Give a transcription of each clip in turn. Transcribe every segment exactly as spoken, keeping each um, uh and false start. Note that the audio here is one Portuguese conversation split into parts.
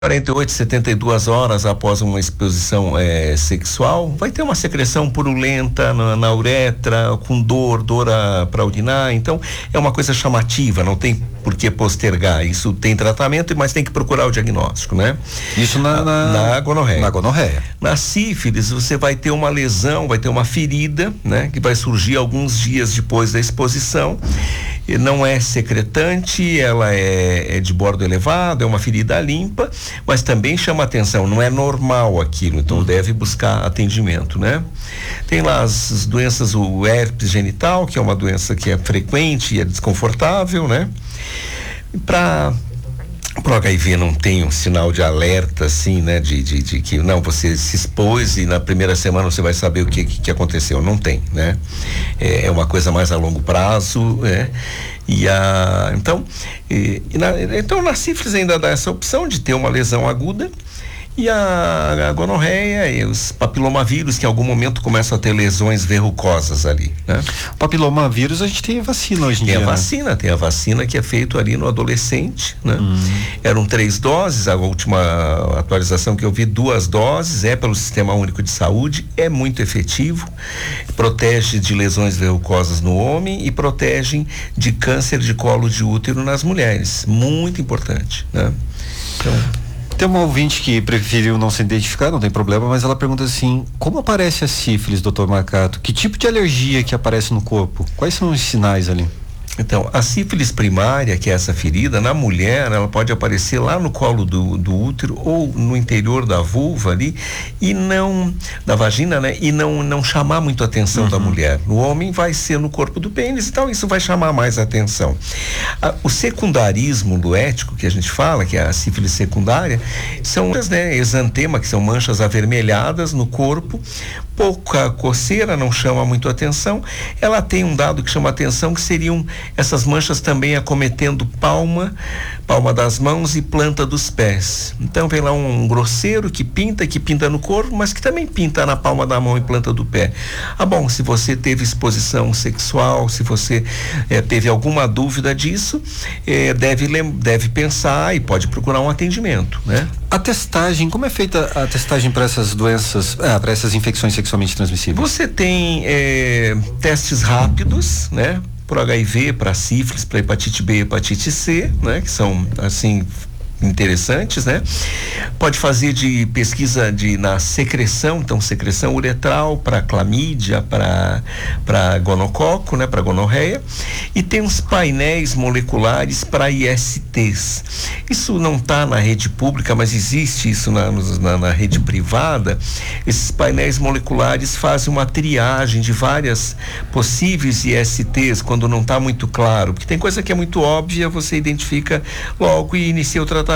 quarenta e oito, setenta e duas horas após uma exposição é, sexual, vai ter uma secreção purulenta na, na uretra, com dor, dor para urinar. Então, é uma coisa chamativa, não tem por que postergar. Isso tem tratamento, mas tem que procurar o diagnóstico, né? Isso na, na, na gonorreia. Na gonorreia. Na sífilis, você vai ter uma lesão, vai ter uma ferida, né? Que vai surgir alguns dias depois da exposição. E não é secretante, ela é, é de bordo elevado, é uma ferida limpa, mas também chama atenção, não é normal aquilo, então uhum. deve buscar atendimento, né? Tem lá as, as doenças, o herpes genital, que é uma doença que é frequente e é desconfortável, né? Para Pro H I V não tem um sinal de alerta, assim, né? De, de, de que, não, você se expôs e na primeira semana você vai saber o que, que, que aconteceu. Não tem, né? É, é uma coisa mais a longo prazo, né? E a, então, e, e na, então na sífilis ainda dá essa opção de ter uma lesão aguda. E a, a gonorreia e os papilomavírus, que em algum momento começam a ter lesões verrucosas ali, né? Papilomavírus, a gente tem vacina hoje em tem dia. Tem a vacina, né? Tem a vacina que é feita ali no adolescente, né? Hum. Eram três doses, a última atualização que eu vi, duas doses, é pelo Sistema Único de Saúde, é muito efetivo, protege de lesões verrucosas no homem e protege de câncer de colo de útero nas mulheres, muito importante, né? Então... Tem uma ouvinte que preferiu não se identificar, não tem problema, mas ela pergunta assim: como aparece a sífilis, doutor Marcato? Que tipo de alergia que aparece no corpo? Quais são os sinais ali? Então, a sífilis primária, que é essa ferida, na mulher, ela pode aparecer lá no colo do, do útero ou no interior da vulva ali, e não, da vagina, né? E não, não chamar muito a atenção uhum. da mulher. No homem vai ser no corpo do pênis, então isso vai chamar mais a atenção. A, o secundarismo luético, que a gente fala, que é a sífilis secundária, são, né, exantema, que são manchas avermelhadas no corpo, pouca coceira, não chama muito atenção. Ela tem um dado que chama atenção, que seriam essas manchas também acometendo palma, palma das mãos e planta dos pés. Então vem lá um, um grosseiro que pinta, que pinta no corpo, mas que também pinta na palma da mão e planta do pé. Ah, bom, se você teve exposição sexual, se você eh, teve alguma dúvida disso, eh, deve, deve pensar e pode procurar um atendimento, né? A testagem, como é feita a testagem para essas doenças, ah, para essas infecções sexualmente transmissíveis? Você tem eh, testes rápidos, né? Para H I V, para sífilis, para hepatite B e hepatite C, né? Que são, assim, interessantes, né? Pode fazer de pesquisa de, na secreção, então secreção uretral para clamídia, para para gonococo, né? Para gonorreia, e tem uns painéis moleculares para I S Ts. Isso não está na rede pública, mas existe isso na, na, na rede privada. Esses painéis moleculares fazem uma triagem de várias possíveis I S Ts quando não está muito claro, porque tem coisa que é muito óbvia, você identifica logo e inicia o tratamento.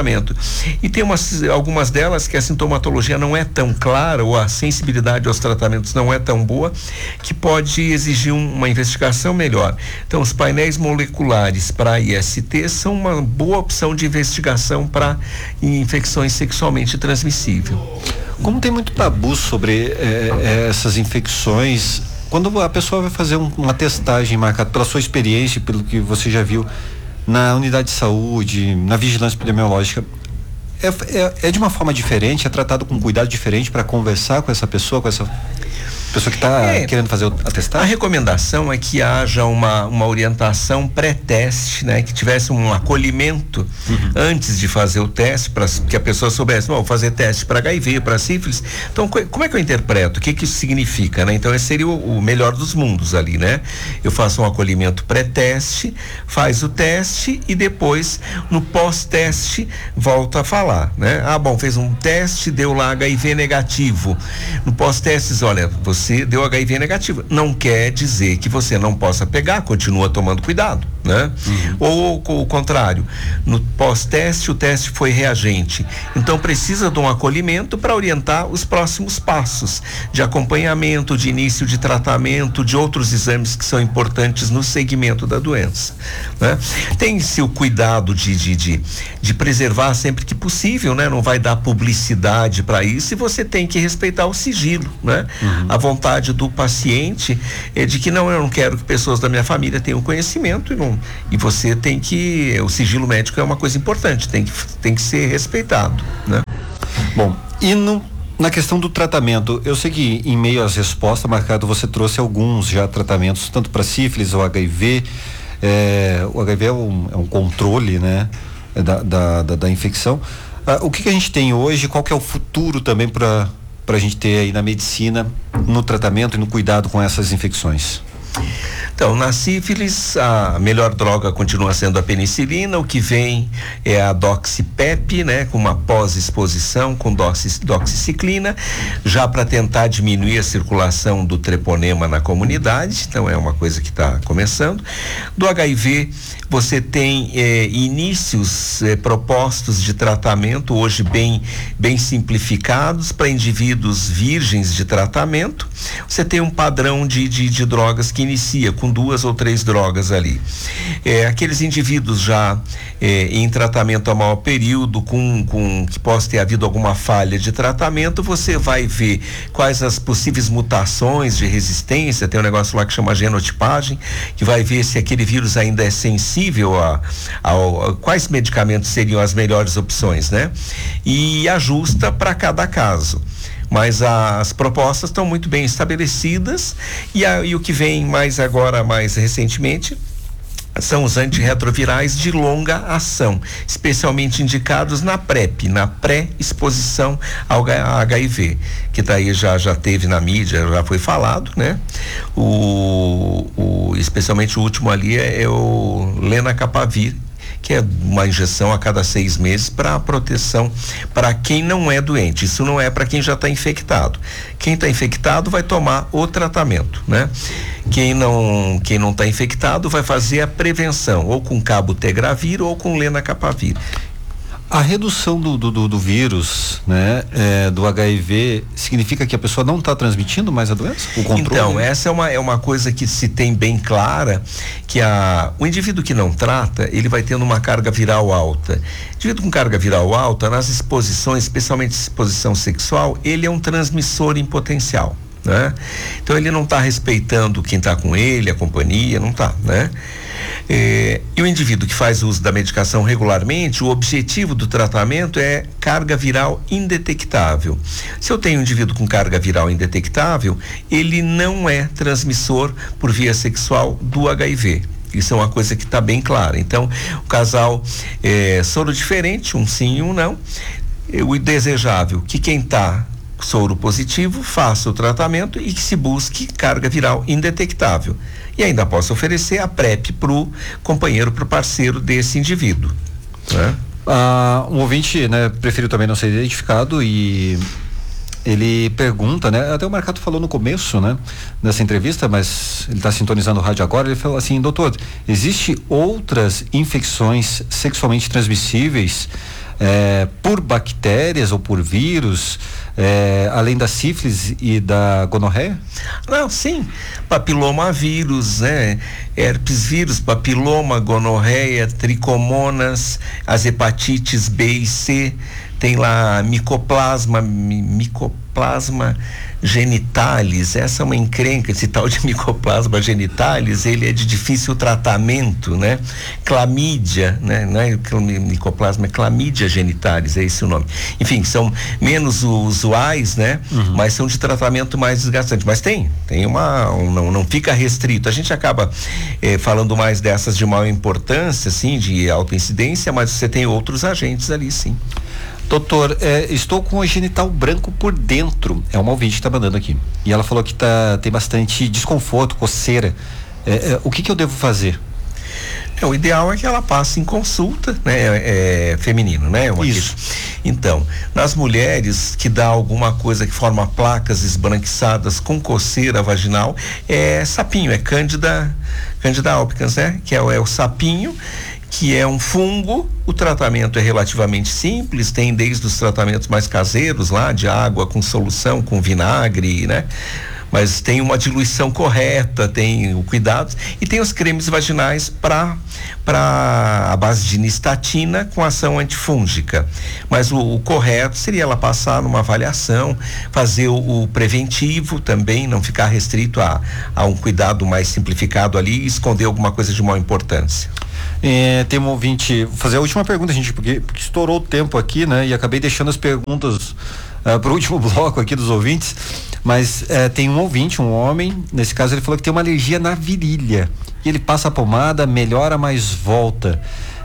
E tem umas, algumas delas que a sintomatologia não é tão clara ou a sensibilidade aos tratamentos não é tão boa, que pode exigir um, uma investigação melhor. Então, os painéis moleculares para I S T são uma boa opção de investigação para infecções sexualmente transmissíveis. Como tem muito tabu sobre eh, essas infecções, quando a pessoa vai fazer um, uma testagem marcada pela sua experiência, pelo que você já viu na unidade de saúde, na vigilância epidemiológica, é, é, é de uma forma diferente, é tratado com cuidado diferente para conversar com essa pessoa, com essa pessoa que está é, querendo fazer a testagem? A recomendação é que haja uma, uma orientação pré-teste, né? Que tivesse um acolhimento uhum. antes de fazer o teste, para que a pessoa soubesse, vou fazer teste para H I V, para sífilis. Então, co- como é que eu interpreto? O que que isso significa, né? Então, esse seria o, o melhor dos mundos ali, né? Eu faço um acolhimento pré-teste, faz o teste e depois, no pós-teste, volta a falar, né? Ah, bom, fez um teste, deu lá H I V negativo. No pós-testes, olha, você Você deu H I V negativo, não quer dizer que você não possa pegar, continua tomando cuidado, né? Uhum. Ou, ou o contrário, no pós-teste o teste foi reagente, então precisa de um acolhimento para orientar os próximos passos de acompanhamento, de início de tratamento, de outros exames que são importantes no segmento da doença, né? Tem-se o cuidado de, de, de, de preservar sempre que possível, né? Não vai dar publicidade para isso e você tem que respeitar o sigilo, né? Uhum. A vontade vontade do paciente é de que não, eu não quero que pessoas da minha família tenham conhecimento e, não, e você tem que, o sigilo médico é uma coisa importante, tem que, tem que ser respeitado, né? Bom, e no, na questão do tratamento, eu sei que em meio às respostas, Marcado, você trouxe alguns já tratamentos, tanto para sífilis ou H I V, é, o H I V é um, é um controle, né, da, da, da, da infecção. Ah, o que, que a gente tem hoje, qual que é o futuro também para para a gente ter aí na medicina, no tratamento e no cuidado com essas infecções? Então, na sífilis, a melhor droga continua sendo a penicilina, o que vem é a doxipep, né, com uma pós-exposição com doxi, doxiciclina, já para tentar diminuir a circulação do treponema na comunidade, então é uma coisa que está começando. Do H I V, você tem eh, inícios eh, propostos de tratamento, hoje bem, bem simplificados, para indivíduos virgens de tratamento. Você tem um padrão de, de, de drogas que inicia com duas ou três drogas ali. É, aqueles indivíduos já é, em tratamento a maior período, com, com que possa ter havido alguma falha de tratamento, você vai ver quais as possíveis mutações de resistência, tem um negócio lá que chama genotipagem, que vai ver se aquele vírus ainda é sensível a, a, a quais medicamentos seriam as melhores opções, né? E ajusta para cada caso. Mas as propostas estão muito bem estabelecidas e, a, e o que vem mais agora, mais recentemente, são os antirretrovirais de longa ação, especialmente indicados na PrEP, na pré-exposição ao H I V, que daí já já teve na mídia, já foi falado, né? O, o especialmente o último ali é, é o lenacapavir, que é uma injeção a cada seis meses para proteção para quem não é doente. Isso não é para quem já está infectado. Quem está infectado vai tomar o tratamento, né? Quem não quem não está infectado vai fazer a prevenção, ou com cabotegravir ou com lenacapavir. A redução do, do, do vírus, né, é, do H I V, significa que a pessoa não está transmitindo mais a doença? O controle? Então, essa é uma, é uma coisa que se tem bem clara, que a, o indivíduo que não trata, ele vai tendo uma carga viral alta. O indivíduo com carga viral alta, nas exposições, especialmente exposição sexual, ele é um transmissor em potencial, né? Então ele não está respeitando quem está com ele, a companhia, não está, né? É, e o indivíduo que faz uso da medicação regularmente, o objetivo do tratamento é carga viral indetectável. Se eu tenho um indivíduo com carga viral indetectável, ele não é transmissor por via sexual do H I V. Isso é uma coisa que está bem clara. Então, o casal é soro diferente, um sim e um não. O desejável que quem está soro positivo faça o tratamento e que se busque carga viral indetectável. E ainda posso oferecer a PrEP para o companheiro, para o parceiro desse indivíduo, né? Ah, um ouvinte, né, preferiu também não ser identificado e ele pergunta, né, até o Marcato falou no começo, né, dessa entrevista, mas ele está sintonizando o rádio agora, ele falou assim: doutor, existe outras infecções sexualmente transmissíveis é, por bactérias ou por vírus, é, além da sífilis e da gonorreia? Não, sim, papilomavírus, né? Herpes vírus, papiloma, gonorreia, tricomonas, as hepatites B e C, tem lá micoplasma, mi, micoplasma genitalis, essa é uma encrenca, esse tal de micoplasma genitalis, ele é de difícil tratamento, né? Clamídia, né? Não é micoplasma, é clamídia genitalis, é esse o nome. Enfim, são menos usuais, né? Uhum. Mas são de tratamento mais desgastante. Mas tem, tem uma, um, não, não fica restrito. A gente acaba eh, falando mais dessas de maior importância, assim, de alta incidência, mas você tem outros agentes ali, sim. Doutor, é, estou com o genital branco por dentro. É uma ouvinte que está mandando aqui. E ela falou que tá, tem bastante desconforto, coceira. É, é, o que, que eu devo fazer? É, o ideal é que ela passe em consulta, né? É, é feminino, né? Uma Isso. Questão. Então, nas mulheres que dá alguma coisa que forma placas esbranquiçadas com coceira vaginal, é sapinho, é Cândida, Cândida albicans, né? Que é, é o sapinho, que é um fungo. O tratamento é relativamente simples, tem desde os tratamentos mais caseiros lá, de água com solução, com vinagre, né? mas tem uma diluição correta, tem o cuidado e tem os cremes vaginais para para a base de nistatina com ação antifúngica. Mas o, o correto seria ela passar numa avaliação, fazer o, o preventivo também, não ficar restrito a, a um cuidado mais simplificado ali e esconder alguma coisa de maior importância. É, tem um ouvinte, vou fazer a última pergunta, gente, porque, porque estourou o tempo aqui, né? E acabei deixando as perguntas uh, para o último bloco aqui dos ouvintes, mas uh, tem um ouvinte, um homem, nesse caso ele falou que tem uma alergia na virilha, e ele passa a pomada, melhora, mas volta.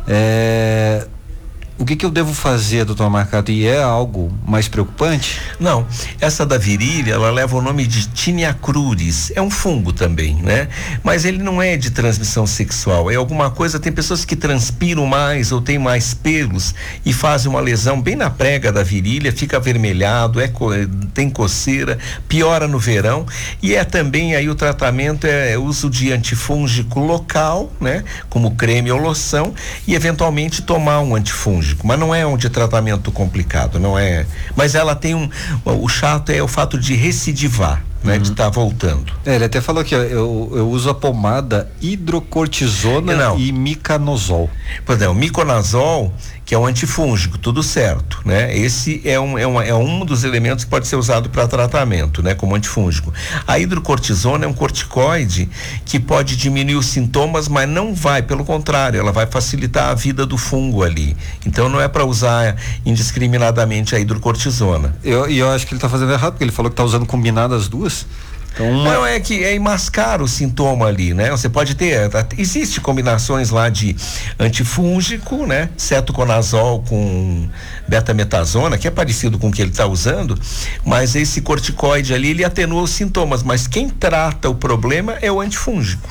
É... O que que eu devo fazer, doutor Marcato? E é algo mais preocupante? Não, essa da virilha, ela leva o nome de Tinea cruris, é um fungo também, né? Mas ele não é de transmissão sexual, é alguma coisa, tem pessoas que transpiram mais ou tem mais pelos e fazem uma lesão bem na prega da virilha, fica avermelhado, é, tem coceira, piora no verão e é também aí o tratamento é, é uso de antifúngico local, né? Como creme ou loção e eventualmente tomar um antifúngico. Mas não é um de tratamento complicado, não é. Mas ela tem um. O chato é o fato de recidivar, né? Uhum. De estar tá voltando. É, ele até falou que eu, eu uso a pomada hidrocortisona não. e miconazol. Pois é, o miconazol, que é um antifúngico, tudo certo, né? Esse é um, é um, é um dos elementos que pode ser usado para tratamento, né? Como antifúngico. A hidrocortisona é um corticoide que pode diminuir os sintomas, mas não vai, pelo contrário, ela vai facilitar a vida do fungo ali. Então não é para usar indiscriminadamente a hidrocortisona. E eu, eu acho que ele está fazendo errado, porque ele falou que está usando combinadas as duas. Então, uma... Não, é que é mascara o sintoma ali, né? Você pode ter, existe combinações lá de antifúngico, né? Cetoconazol com betametasona, que é parecido com o que ele está usando, mas esse corticoide ali, ele atenua os sintomas, mas quem trata o problema é o antifúngico.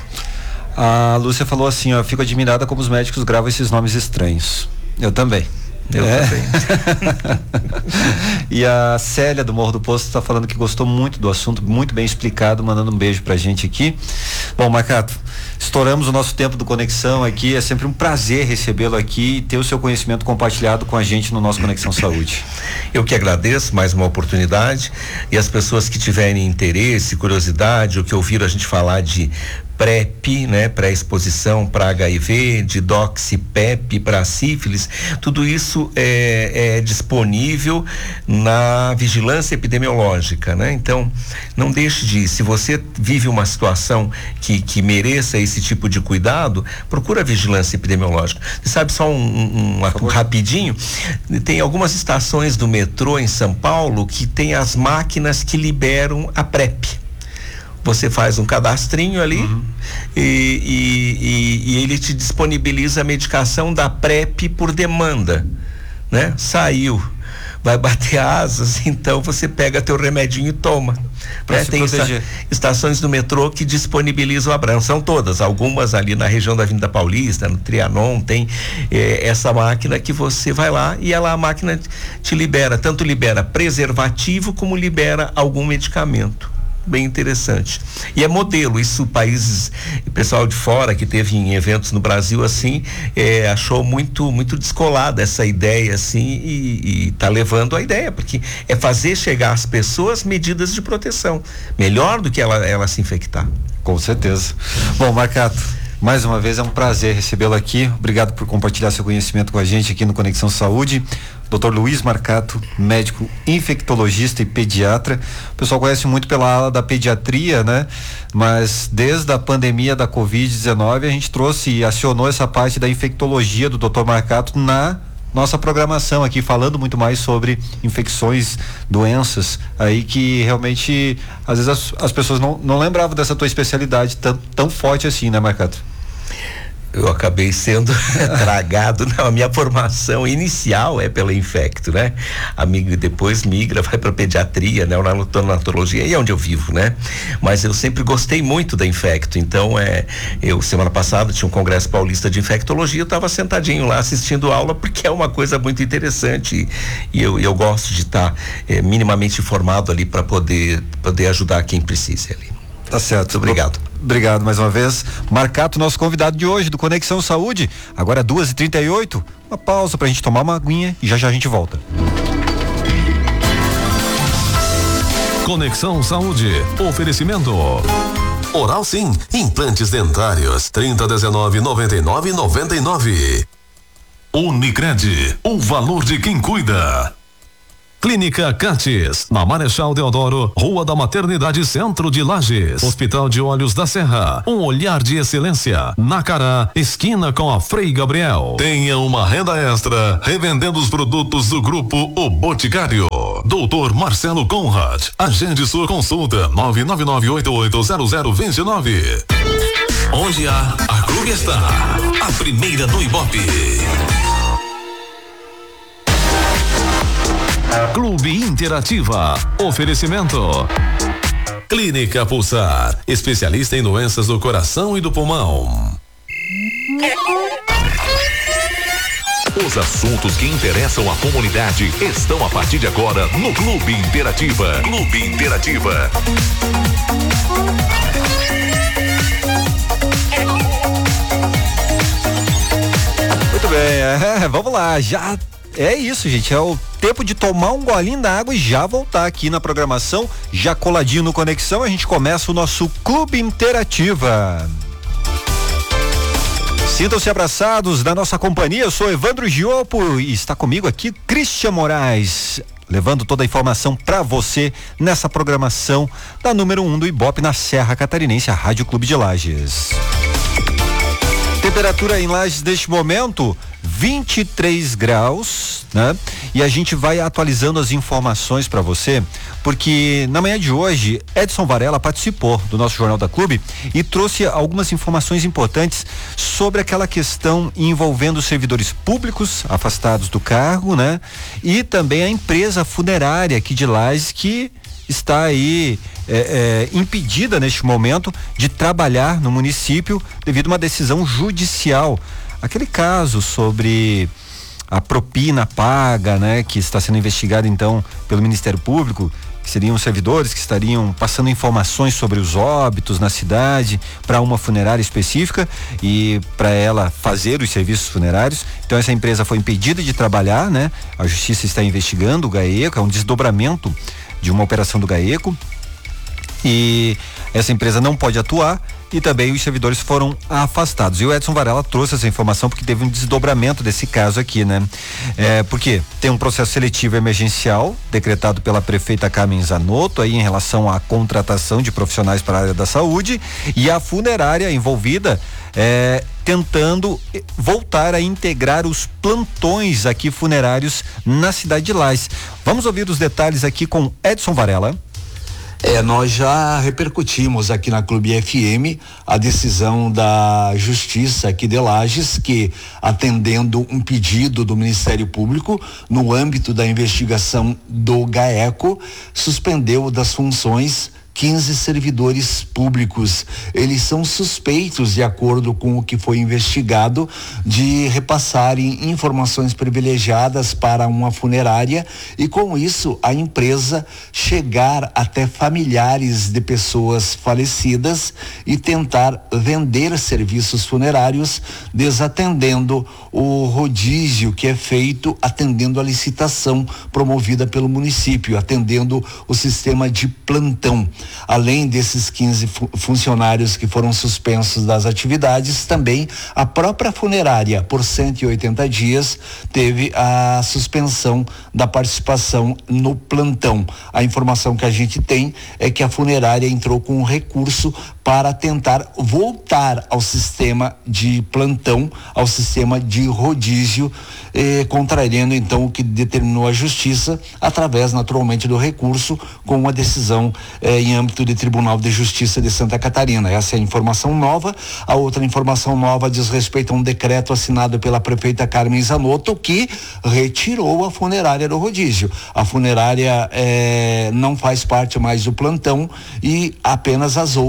A Lúcia falou assim, ó, fico admirada como os médicos gravam esses nomes estranhos. Eu também. Eu é. também. E a Célia do Morro do Poço está falando que gostou muito do assunto, muito bem explicado, mandando um beijo pra gente aqui. Bom, Marcato, estouramos o nosso tempo do Conexão aqui, é sempre um prazer recebê-lo aqui e ter o seu conhecimento compartilhado com a gente no nosso Conexão Saúde. Eu que agradeço mais uma oportunidade e as pessoas que tiverem interesse, curiosidade, ou que ouviram a gente falar de PrEP, né, pré-exposição para H I V, de doxy-PEP para sífilis, tudo isso é, é disponível na vigilância epidemiológica, né? Então, não deixe de, se você vive uma situação que, que mereça esse tipo de cuidado, procura a vigilância epidemiológica. Você sabe, só um, um, um rapidinho, tem algumas estações do metrô em São Paulo que tem as máquinas que liberam a PrEP. Você faz um cadastrinho ali uhum. e, e, e, e ele te disponibiliza a medicação da PrEP por demanda, né? Saiu, vai bater asas, então você pega teu remedinho e toma. Né? Tem esta, estações do metrô que disponibilizam a branca, são todas, algumas ali na região da Avenida Paulista, no Trianon, tem eh, essa máquina que você vai lá e ela, a máquina te libera, tanto libera preservativo como libera algum medicamento. Bem interessante. E é modelo, isso países, pessoal de fora que teve em eventos no Brasil assim, é, achou muito, muito descolada essa ideia assim e, e tá levando a ideia, porque é fazer chegar às pessoas medidas de proteção, melhor do que ela, ela se infectar. Com certeza. Bom, Marcato, mais uma vez é um prazer recebê-lo aqui. Obrigado por compartilhar seu conhecimento com a gente aqui no Conexão Saúde. doutor Luiz Marcato, médico infectologista e pediatra. O pessoal conhece muito pela ala da pediatria, né? Mas desde a pandemia da covid dezenove a gente trouxe e acionou essa parte da infectologia do doutor Marcato na nossa programação aqui, falando muito mais sobre infecções, doenças aí que realmente às vezes as, as pessoas não, não lembravam dessa tua especialidade tão, tão forte assim, né, Marcato? Eu acabei sendo tragado, não, a minha formação inicial é pela infecto, né? A migra, depois migra, vai para pediatria, né? Na neonatologia, e é onde eu vivo, né? Mas eu sempre gostei muito da infecto, então é, eu semana passada tinha um congresso paulista de infectologia, eu estava sentadinho lá assistindo aula, porque é uma coisa muito interessante e, e eu, eu gosto de estar tá, é, minimamente informado ali para poder, poder ajudar quem precisa ali. Tá certo. Obrigado. Obrigado mais uma vez. Marcato, nosso convidado de hoje do Conexão Saúde. Agora duas e trinta e oito. Uma pausa pra gente tomar uma aguinha e já já a gente volta. Conexão Saúde. Oferecimento. Oral Sim, implantes dentários, trinta, dezenove, noventa e nove, noventa e nove. Unicred, o valor de quem cuida. Clínica Cates, na Marechal Deodoro, Rua da Maternidade, Centro de Lages. Hospital de Olhos da Serra, um olhar de excelência. Nacará, esquina com a Frei Gabriel. Tenha uma renda extra revendendo os produtos do Grupo O Boticário. Doutor Marcelo Conrad, agende sua consulta nove nove nove oito oito zero zero dois nove. Onde há, a Clube está. A primeira no Ibope. Clube Interativa. Oferecimento. Clínica Pulsar, especialista em doenças do coração e do pulmão. Os assuntos que interessam a comunidade estão a partir de agora no Clube Interativa. Clube Interativa. Muito bem, é, vamos lá, já é isso, gente, é o tempo de tomar um golinho da água e já voltar aqui na programação, já coladinho no Conexão, a gente começa o nosso Clube Interativa. Sintam-se abraçados da nossa companhia, eu sou Evandro Giopo e está comigo aqui Christian Moraes, levando toda a informação para você nessa programação da número um do Ibope na Serra Catarinense, a Rádio Clube de Lages. Temperatura em Lages neste momento, vinte e três graus, né? E a gente vai atualizando as informações para você, porque na manhã de hoje, Edson Varela participou do nosso Jornal da Clube e trouxe algumas informações importantes sobre aquela questão envolvendo servidores públicos afastados do cargo, né? E também a empresa funerária aqui de Lages que está aí é, é, impedida neste momento de trabalhar no município devido a uma decisão judicial. Aquele caso sobre a propina paga, né, que está sendo investigado então pelo Ministério Público, que seriam servidores que estariam passando informações sobre os óbitos na cidade para uma funerária específica e para ela fazer os serviços funerários. Então essa empresa foi impedida de trabalhar, né? A justiça está investigando o GAECO, é um desdobramento de uma operação do GAECO e essa empresa não pode atuar e também os servidores foram afastados. E o Edson Varela trouxe essa informação porque teve um desdobramento desse caso aqui, né? É, porque tem um processo seletivo emergencial decretado pela prefeita Carmen Zanotto aí em relação à contratação de profissionais para a área da saúde e a funerária envolvida é, tentando voltar a integrar os plantões aqui funerários na cidade de Lages. Vamos ouvir os detalhes aqui com Edson Varela. É, nós já repercutimos aqui na Clube F M a decisão da Justiça aqui de Lages, que atendendo um pedido do Ministério Público no âmbito da investigação do GAECO, suspendeu das funções quinze servidores públicos. Eles são suspeitos, de acordo com o que foi investigado, de repassarem informações privilegiadas para uma funerária e com isso a empresa chegar até familiares de pessoas falecidas e tentar vender serviços funerários desatendendo o rodízio que é feito, atendendo a licitação promovida pelo município, atendendo o sistema de plantão. Além desses quinze fu- funcionários que foram suspensos das atividades, também a própria funerária, por cento e oitenta dias, teve a suspensão da participação no plantão. A informação que a gente tem é que a funerária entrou com um recurso para tentar voltar ao sistema de plantão, ao sistema de rodízio, eh, contrariando então o que determinou a justiça, através naturalmente do recurso, com uma decisão eh, em âmbito de Tribunal de Justiça de Santa Catarina. Essa é a informação nova. A outra informação nova diz respeito a um decreto assinado pela prefeita Carmen Zanotto, que retirou a funerária do rodízio. A funerária eh, não faz parte mais do plantão e apenas as outras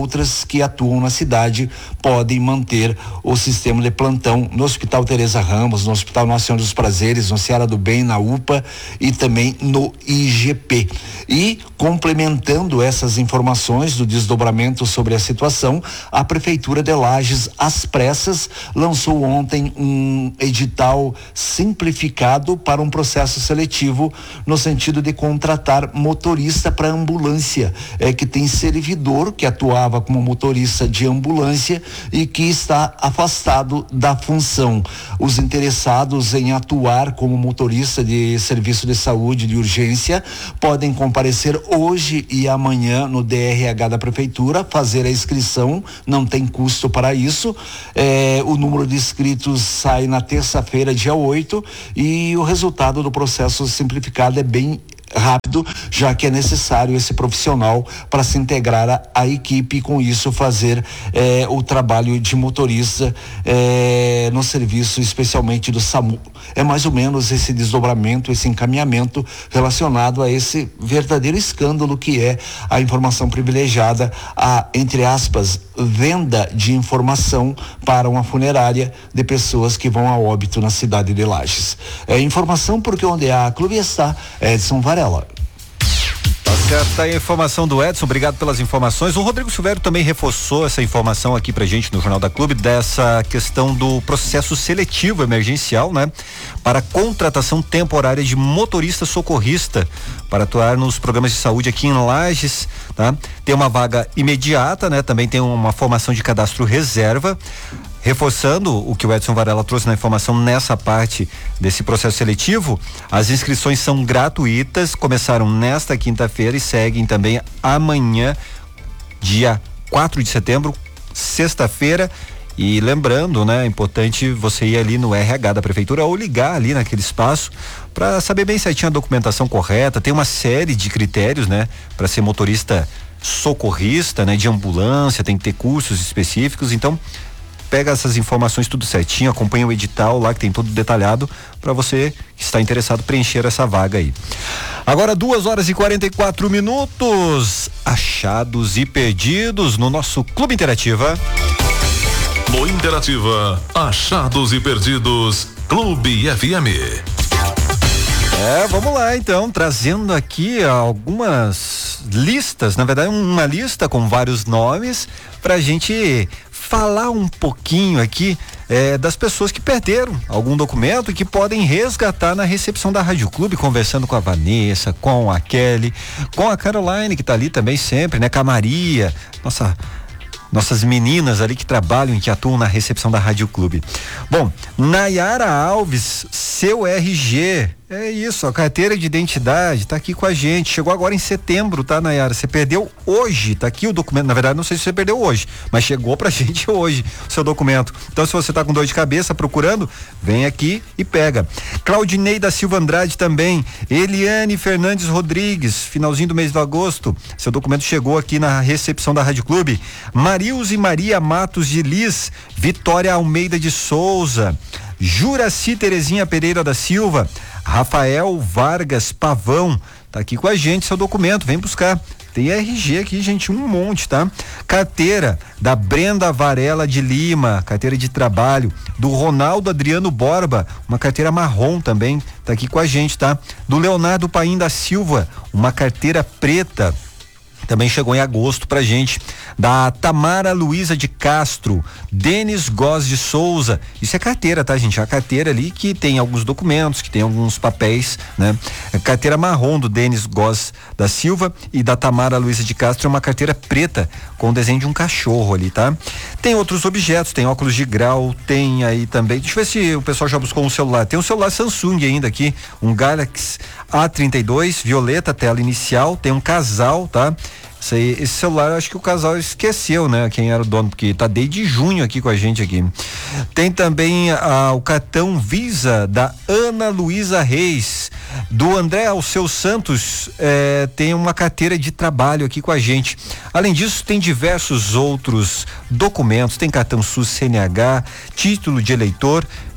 que atuam na cidade podem manter o sistema de plantão no Hospital Teresa Ramos, no Hospital Nossa Senhora dos Prazeres, no Seara do Bem, na U P A e também no I G P. E complementando essas informações do desdobramento sobre a situação, a Prefeitura de Lages, às pressas, lançou ontem um edital simplificado para um processo seletivo no sentido de contratar motorista para ambulância, é, que tem servidor que atuava como motorista de ambulância e que está afastado da função. Os interessados em atuar como motorista de serviço de saúde de urgência podem comparecer hoje e amanhã no D R H da Prefeitura, fazer a inscrição, não tem custo para isso. É, o número de inscritos sai na terça-feira, dia oito, e o resultado do processo simplificado é bem rápido, já que é necessário esse profissional para se integrar à, à equipe e com isso fazer eh, o trabalho de motorista eh, no serviço, especialmente do SAMU. É mais ou menos esse desdobramento, esse encaminhamento relacionado a esse verdadeiro escândalo que é a informação privilegiada, a, entre aspas, venda de informação para uma funerária de pessoas que vão a óbito na cidade de Lages. É informação porque onde a clube está, Edson Varela. Tá certo, tá aí a informação do Edson, obrigado pelas informações. O Rodrigo Silvério também reforçou essa informação aqui pra gente no Jornal da Clube, dessa questão do processo seletivo emergencial, né? Para contratação temporária de motorista socorrista para atuar nos programas de saúde aqui em Lages, tá? Tem uma vaga imediata, né? Também tem uma formação de cadastro reserva. Reforçando o que o Edson Varela trouxe na informação nessa parte desse processo seletivo, as inscrições são gratuitas, começaram nesta quinta-feira e seguem também amanhã, dia quatro de setembro, sexta-feira. E lembrando, né, é importante você ir ali no R H da Prefeitura ou ligar ali naquele espaço para saber bem certinho a documentação correta. Tem uma série de critérios, né, para ser motorista socorrista, né, de ambulância, tem que ter cursos específicos, então pega essas informações tudo certinho, acompanha o edital lá que tem tudo detalhado para você que está interessado preencher essa vaga aí. Agora duas horas e quarenta e quatro minutos, achados e perdidos no nosso Clube Interativa. No Interativa, achados e perdidos, Clube F M. É, vamos lá então, trazendo aqui algumas listas, na verdade uma lista com vários nomes pra gente falar um pouquinho aqui é, das pessoas que perderam algum documento e que podem resgatar na recepção da Rádio Clube, conversando com a Vanessa, com a Kelly, com a Caroline, que tá ali também sempre, né? Com a Maria, nossa, nossas meninas ali que trabalham e que atuam na recepção da Rádio Clube. Bom, Nayara Alves, seu R G, é isso, a carteira de identidade tá aqui com a gente, chegou agora em setembro, tá, Nayara? Você perdeu hoje, tá aqui o documento, na verdade não sei se você perdeu hoje, mas chegou pra gente hoje o seu documento. Então se você tá com dor de cabeça procurando, vem aqui e pega. Claudinei da Silva Andrade também, Eliane Fernandes Rodrigues, finalzinho do mês de agosto, seu documento chegou aqui na recepção da Rádio Clube. Marilze Maria Matos de Liz, Vitória Almeida de Souza, Juraci Terezinha Pereira da Silva, Rafael Vargas Pavão, tá aqui com a gente seu documento, vem buscar. Tem R G aqui, gente, um monte, tá? Carteira da Brenda Varela de Lima, carteira de trabalho, do Ronaldo Adriano Borba, uma carteira marrom também, tá aqui com a gente, tá? Do Leonardo Paim da Silva, uma carteira preta, também chegou em agosto pra gente. Da Tamara Luiza de Castro, Denis Góes de Souza, isso é carteira, tá, gente? É a carteira ali que tem alguns documentos, que tem alguns papéis, né? A carteira marrom do Denis Góes da Silva e da Tamara Luiza de Castro é uma carteira preta com o desenho de um cachorro ali, tá? Tem outros objetos, tem óculos de grau, tem aí também, deixa eu ver se o pessoal já buscou um celular, tem um celular Samsung ainda aqui, um Galaxy A trinta e dois, violeta, tela inicial, tem um casal, tá? Esse, aí, esse celular, eu acho que o casal esqueceu, né? Quem era o dono, porque tá desde junho aqui com a gente aqui. Tem também ah, o cartão Visa da Ana Luísa Reis, do André Alceu Santos, eh, tem uma carteira de trabalho aqui com a gente. Além disso, tem diversos outros documentos, tem cartão SUS, C N H, título de eleitor,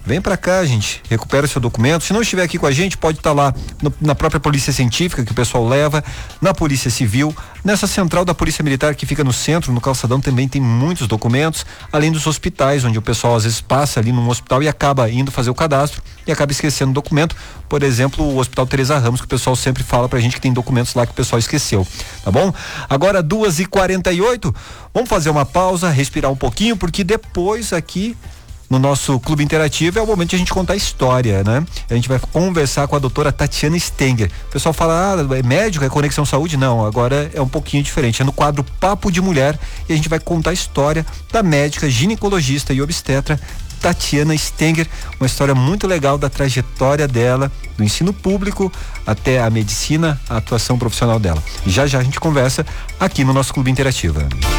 vem pra cá, gente, recupera seu documento. Se não estiver aqui com a gente, pode estar lá no, na própria Polícia Científica, que o pessoal leva, na Polícia Civil, nessa central da Polícia Militar que fica no centro, no calçadão, também tem muitos documentos, além dos hospitais, onde o pessoal às vezes passa ali num hospital e acaba indo fazer o cadastro e acaba esquecendo o documento. Por exemplo, o Hospital Teresa Ramos, que o pessoal sempre fala pra gente que tem documentos lá que o pessoal esqueceu, tá bom? Agora duas e quarenta e oito, vamos fazer uma pausa, respirar um pouquinho, porque depois aqui no nosso Clube Interativo é o momento de a gente contar a história, né? A gente vai conversar com a doutora Tatiana Stenger. O pessoal fala, ah, é médico, é Conexão Saúde? Não, agora é um pouquinho diferente. É no quadro Papo de Mulher e a gente vai contar a história da médica, ginecologista e obstetra Tatiana Stenger, uma história muito legal da trajetória dela, do ensino público até a medicina, a atuação profissional dela. Já já a gente conversa aqui no nosso Clube Interativo.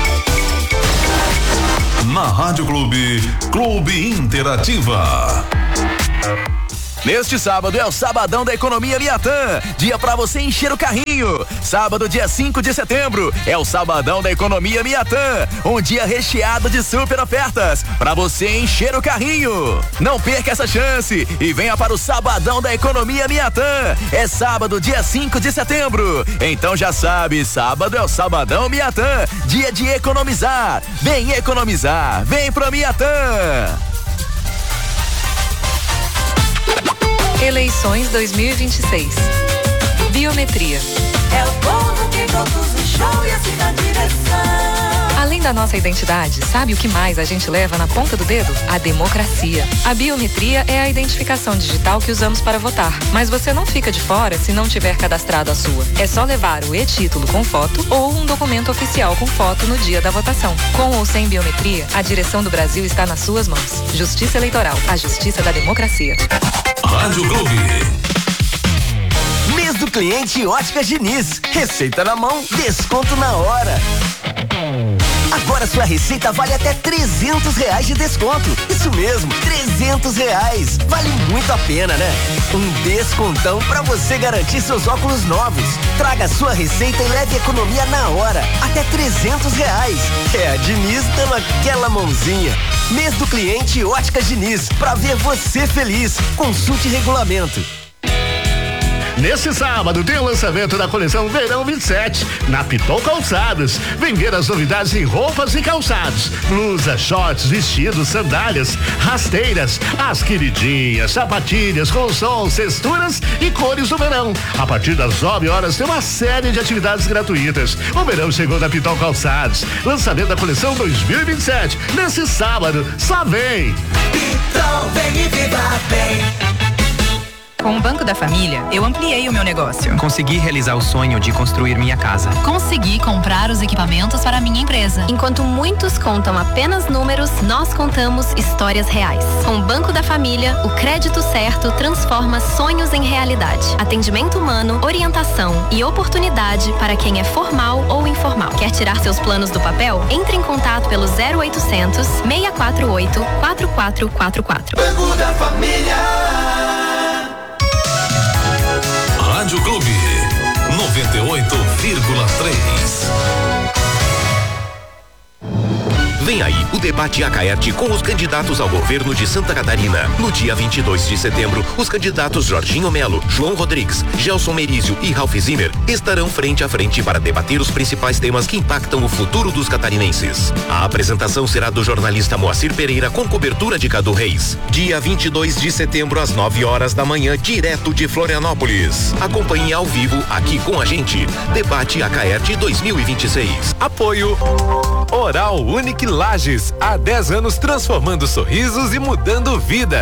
Na Rádio Clube, Clube Interativa. Neste sábado é o Sabadão da Economia Miatã, dia pra você encher o carrinho. Sábado, dia cinco de setembro, é o Sabadão da Economia Miatã, um dia recheado de super ofertas pra você encher o carrinho. Não perca essa chance e venha para o Sabadão da Economia Miatã. É sábado, dia cinco de setembro. Então já sabe, sábado é o Sabadão Miatã, dia de economizar. Vem economizar, vem pro Miatã. Eleições dois mil e vinte e seis. Biometria. É o povo que conduz o show e assim na direção. Além da nossa identidade, sabe o que mais a gente leva na ponta do dedo? A democracia. A biometria é a identificação digital que usamos para votar. Mas você não fica de fora se não tiver cadastrado a sua. É só levar o e-título com foto ou um documento oficial com foto no dia da votação. Com ou sem biometria, a direção do Brasil está nas suas mãos. Justiça Eleitoral, a justiça da democracia. Rádio Clube. Mês do cliente Óticas Diniz. Receita na mão, desconto na hora. Agora sua receita vale até trezentos reais de desconto. Isso mesmo, trezentos reais. Vale muito a pena, né? Um descontão pra você garantir seus óculos novos. Traga sua receita e leve economia na hora. Até trezentos reais. É a Diniz dando aquela mãozinha. Mês do cliente Óticas Diniz. Pra ver você feliz. Consulte regulamento. Nesse sábado tem o lançamento da coleção Verão vinte e sete na Pitol Calçados. Vem ver as novidades em roupas e calçados, blusas, shorts, vestidos, sandálias, rasteiras, as queridinhas, sapatilhas com som, texturas e cores do verão. A partir das nove horas tem uma série de atividades gratuitas. O verão chegou na Pitol Calçados. Lançamento da coleção dois mil e vinte e sete nesse sábado. Só vem! Pitol, vem e viva bem. Com o Banco da Família, eu ampliei o meu negócio. Consegui realizar o sonho de construir minha casa. Consegui comprar os equipamentos para minha empresa. Enquanto muitos contam apenas números, nós contamos histórias reais. Com o Banco da Família, o crédito certo transforma sonhos em realidade. Atendimento humano, orientação e oportunidade para quem é formal ou informal. Quer tirar seus planos do papel? Entre em contato pelo zero oitocentos, seis quatro oito, quatro quatro quatro quatro. Banco da Família. Rádio Clube noventa e oito vírgula três. Vem aí o debate Acaerte com os candidatos ao governo de Santa Catarina. No dia vinte e dois de setembro, os candidatos Jorginho Melo, João Rodrigues, Gelson Merizio e Ralph Zimmer estarão frente a frente para debater os principais temas que impactam o futuro dos catarinenses. A apresentação será do jornalista Moacir Pereira com cobertura de Cadu Reis. Dia vinte e dois de setembro às nove horas da manhã, direto de Florianópolis. Acompanhe ao vivo aqui com a gente. Debate Acaerte dois mil e vinte e seis. Apoio Oral Unique Lages, há dez anos transformando sorrisos e mudando vidas.